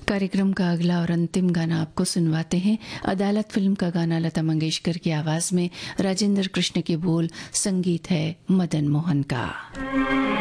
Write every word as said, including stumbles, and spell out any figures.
कार्यक्रम का अगला और अंतिम गाना आपको सुनवाते हैं। अदालत फिल्म का गाना लता मंगेशकर की आवाज में, राजेंद्र कृष्ण के बोल, संगीत है मदन मोहन का।